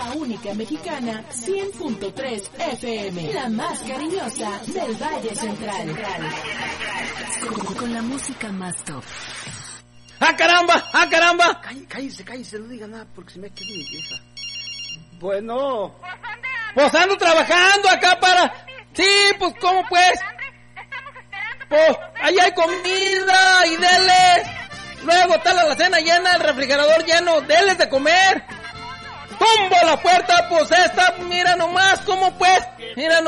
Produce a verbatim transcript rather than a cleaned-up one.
la única mexicana cien punto tres F M, la más cariñosa del Valle Central. Con, con la música más top. ¡Ah, caramba! ¡Ah, caramba! Cállese, cállese, cállese, no diga nada porque se me queda mi vieja. Bueno. Pues ando trabajando acá para... Sí, pues, ¿cómo pues? Pues, ahí hay comida y deles. Luego está la alacena llena, el refrigerador lleno, deles de comer. ¡Tumbo la puerta! Pues esta, mira nomás, ¿cómo pues? Mira nomás.